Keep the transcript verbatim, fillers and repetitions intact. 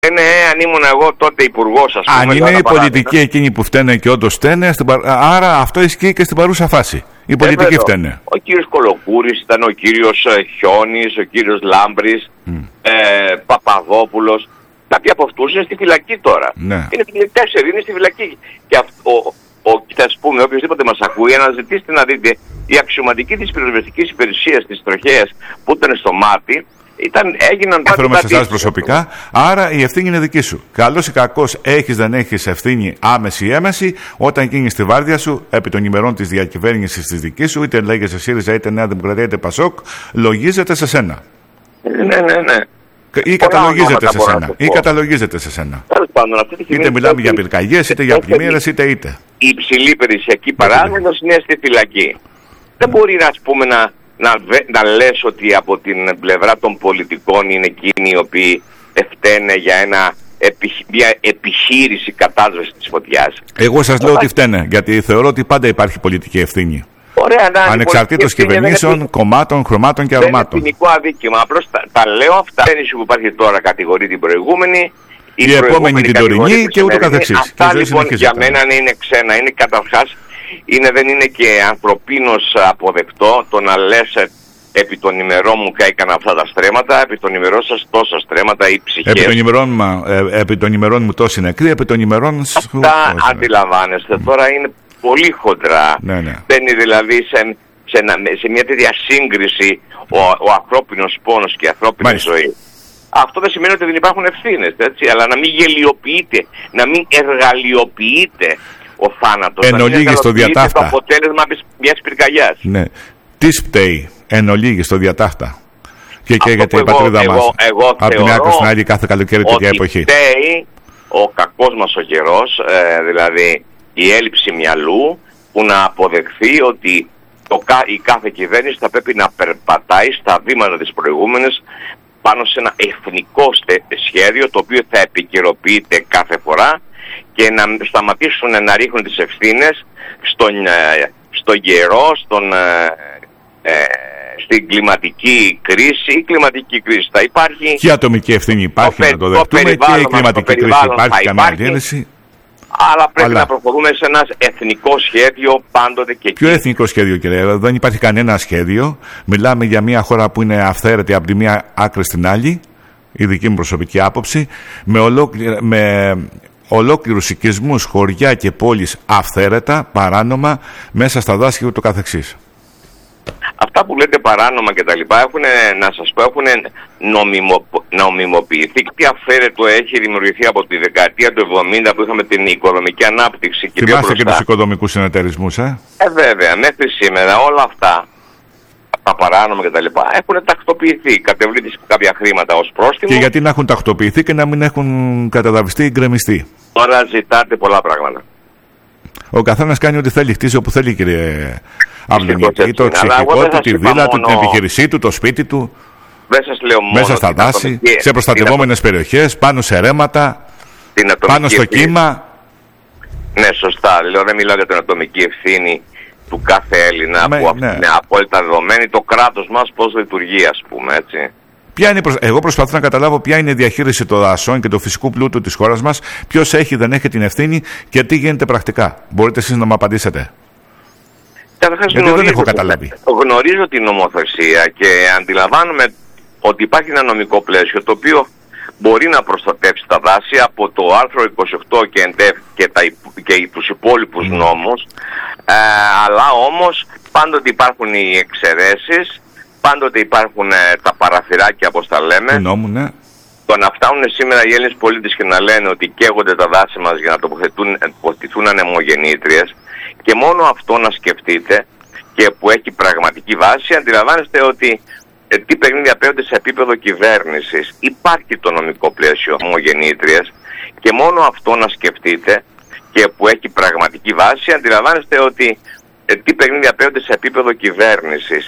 Είναι, αν ήμουν εγώ τότε υπουργός, ας πούμε. Αν είναι οι πολιτικοί εκείνοι που φταίνε και όντως φταίνε, άρα αυτό ισχύει και στην παρούσα φάση. Οι πολιτικοί φταίνε. Ο κύριος Κολοκούρης ήταν, ο κύριος Χιώνης, ο κύριος Λάμπρης, mm. ε, Παπαδόπουλος. Κάποιοι από αυτούς είναι στη φυλακή τώρα. Ναι. Είναι τέσσερι, είναι στη φυλακή. Και αυτό, ο, ο, θα πούμε, οποιοδήποτε μας ακούει, αναζητήστε να δείτε, η αξιωματική της πυροσβεστικής υπηρεσίας της τροχέας που ήταν στο μάτι, Ήταν, έγιναν πάντα. Φέρομαι σε εσάς προσωπικά, άρα η ευθύνη είναι δική σου. Καλός ή κακός, έχεις δεν έχεις ευθύνη άμεση ή έμεση, όταν γίνεις στη βάρδια σου, επί των ημερών της διακυβέρνησης της δικής σου, είτε λέγεσαι ΣΥΡΙΖΑ, είτε Νέα Δημοκρατία, είτε ΠΑΣΟΚ, λογίζεται σε σένα. Ναι, ναι, ναι. Ή καταλογίζεται σε σένα. Ή καταλογίζεται σε σένα. Είτε μιλάμε για πυρκαγιές, είτε για πλημμύρες, είτε είτε. Η υψηλή περιουσιακή παράδοση είναι στη φυλακή. Δεν μπορεί να, ας πούμε, να. Να, να λες ότι από την πλευρά των πολιτικών είναι εκείνοι οι οποίοι φταίνε για ένα, μια επιχείρηση κατάσβεσης της φωτιάς. Εγώ σας λέω ότι φταίνε, γιατί θεωρώ ότι πάντα υπάρχει πολιτική ευθύνη. Ωραία, να, ανεξαρτήτως κυβερνήσεων, είναι... κομμάτων, χρωμάτων και αρωμάτων. Δεν είναι ποινικό αδίκημα, απλώς τα, τα λέω αυτά. Η κυβέρνηση που υπάρχει τώρα κατηγορεί την προηγούμενη, η, η επόμενη την τωρινή και ούτω καθεξής. Αυτά λοιπόν για μένα είναι ξένα, είναι καταρχάς. Είναι, δεν είναι και ανθρωπίνως αποδεκτό το να λες επί των ημερών μου κάηκαν αυτά τα στρέμματα, επί των ημερών σας τόσα στρέμματα ή ψυχές. Επί των ημερών, ε, επί των ημερών μου τόσοι νεκροί, επί των ημερών... Αυτά αντιλαμβάνεστε, mm. τώρα είναι πολύ χοντρά. Ναι, ναι. Δεν είναι δηλαδή σε, σε, σε μια τέτοια σύγκριση ο, ο ανθρώπινος πόνος και η ανθρώπινη Μάλιστα. ζωή. Αυτό δεν σημαίνει ότι δεν υπάρχουν ευθύνες, έτσι, αλλά να μην γελιοποιείτε, να μην εργαλειοποιείτε ο θάνατος. Εν ολίγη στο διατάφτα. Το αποτέλεσμα μιας πυρκαγιάς. Ναι. Τι φταίει εν ολίγη στο διατάφτα. Και καίγεται η πατρίδα εγώ, μας. Εγώ από την άκρη στην άλλη κάθε καλοκαίρι τέτοια εποχή. Ότι φταίει ο κακός μας ο καιρός, ε, δηλαδή η έλλειψη μυαλού, που να αποδεχθεί ότι το, η κάθε κυβέρνηση θα πρέπει να περπατάει στα βήματα της προηγούμενης πάνω σε ένα εθνικό σχέδιο, το οποίο θα επικαιροποιείται κάθε φορά, και να σταματήσουν να ρίχνουν τις ευθύνες στον, ε, στον καιρό, στον, ε, ε, στην κλιματική κρίση. Η κλιματική κρίση θα υπάρχει. Και η ατομική ευθύνη υπάρχει, το, να το δεχτούμε, και η κλιματική κρίση υπάρχει, καμία αντίρρηση. Αλλά πρέπει Αλλά... να προχωρούμε σε ένα εθνικό σχέδιο πάντοτε και εκεί. Ποιο εθνικό σχέδιο, κύριε? Δεν υπάρχει κανένα σχέδιο. Μιλάμε για μια χώρα που είναι αυθαίρετη από τη μία άκρη στην άλλη, η δική μου προσωπική άποψη, με, ολόκληρα, με ολόκληρους οικισμούς, χωριά και πόλεις αυθαίρετα, παράνομα, μέσα στα δάση και ούτω καθεξής. Αυτά που λέτε παράνομα και τα λοιπά έχουν, να σας πω, έχουν νομιμο, νομιμοποιηθεί. Τι αυθαίρετο έχει δημιουργηθεί από τη δεκαετία του εβδομήντα που είχαμε την οικονομική ανάπτυξη. Και θυμάστε και τους οικοδομικούς συνεταιρισμούς, ε? Ε, βέβαια, μέχρι σήμερα όλα αυτά, τα παράνομα και τα λοιπά, έχουν τακτοποιηθεί. Κατεβλήθη κάποια χρήματα ως πρόστιμο. Και γιατί να έχουν τακτοποιηθεί και να μην έχουν καταδαυστεί ή γκρεμιστεί? Τώρα ζητάτε πολλά πράγματα. Ο καθένας κάνει ό,τι θέλει, χτίζει όπου θέλει, κύριε Αυλονίκη. Το ψυχικό του, τη βίλα του, την επιχείρησή του, το σπίτι του. Δεν σας λέω μόνο μέσα στα δάση, ατομική, σε προστατευόμενες ατομική... περιοχές, πάνω σε ρέματα, πάνω στο ευθύνη. Κύμα. Ναι, σωστά. Λέω, δεν μιλάω για την ατομική ευθύνη του κάθε Έλληνα, με, που αυτή ναι. είναι απόλυτα δεδομένη. Το κράτος μας πώς λειτουργεί, ας πούμε, έτσι. Ποια είναι, εγώ προσπαθώ να καταλάβω ποια είναι η διαχείριση των δασών και του φυσικού πλούτου της χώρας μας, ποιος έχει, δεν έχει την ευθύνη και τι γίνεται πρακτικά. Μπορείτε εσείς να μου απαντήσετε? Καταρχάς, γιατί δεν έχω καταλάβει. Γνωρίζω την νομοθεσία και αντιλαμβάνομαι ότι υπάρχει ένα νομικό πλαίσιο το οποίο μπορεί να προστατεύσει τα δάση από το άρθρο είκοσι οκτώ και ΕΝΤΕΦ και, τα, και τους υπόλοιπους mm. νόμους, ε, αλλά όμως πάντοτε υπάρχουν οι εξαιρέσεις, πάντοτε υπάρχουν ε, τα παραθυράκια, όπως τα λέμε. Νόμου, ναι. Το να φτάνουν σήμερα οι Έλληνες πολίτες και να λένε ότι καίγονται τα δάση μας για να τοποθετηθούν ανεμογεννήτριες, και μόνο αυτό να σκεφτείτε, και που έχει πραγματική βάση, αντιλαμβάνεστε ότι ε, τι παιχνίδια παίρνονται σε επίπεδο κυβέρνησης. Υπάρχει το νομικό πλαίσιο ανεμογεννήτριες, και μόνο αυτό να σκεφτείτε, και που έχει πραγματική βάση, αντιλαμβάνεστε ότι ε, τι παιχνίδια παίρνονται σε επίπεδο κυβέρνησης.